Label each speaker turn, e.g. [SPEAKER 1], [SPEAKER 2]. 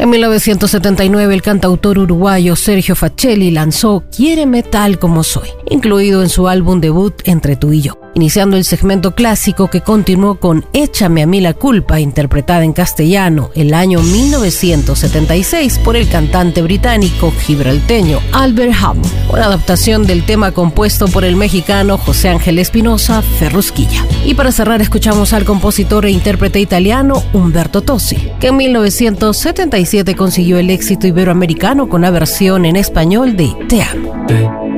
[SPEAKER 1] En 1979, el cantautor uruguayo Sergio Facelli lanzó Quiéreme tal como soy, incluido en su álbum debut Entre tú y yo, iniciando el segmento clásico que continuó con Échame a mí la culpa, interpretada en castellano el año 1976 por el cantante británico gibralteño Albert Hammond, una adaptación del tema compuesto por el mexicano José Ángel Espinosa Ferrusquilla. Y para cerrar, escuchamos al compositor e intérprete italiano Umberto Tozzi, que en 1977 consiguió el éxito iberoamericano con la versión en español de Te amo.